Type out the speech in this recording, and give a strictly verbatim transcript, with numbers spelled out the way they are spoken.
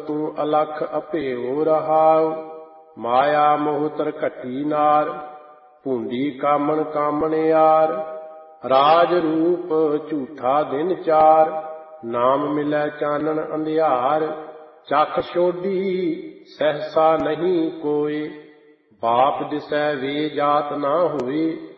ਤੂੰ ਅਲਖ ਅਭੇਉ ਰਹਾਉ। ਮਾਇਆ ਮੋਹ ਤਰਘਟੀ ਨਾਰ, ਭੂੰਡੀ ਕਾਮਣ ਕਾਮਣਿਆਰ। ਰਾਜ ਰੂਪ ਝੂਠਾ ਦਿਨ ਚਾਰ, ਨਾਮ ਮਿਲੈ ਚਾਨਣ ਅੰਧਿਆਰ। ਚਖ ਛੋਡੀ ਸਹਿਸਾ ਨਹੀਂ ਕੋਇ, ਬਾਪ ਦਿਸੈ ਵੇ ਜਾਤ ਨਾ ਹੋਏ।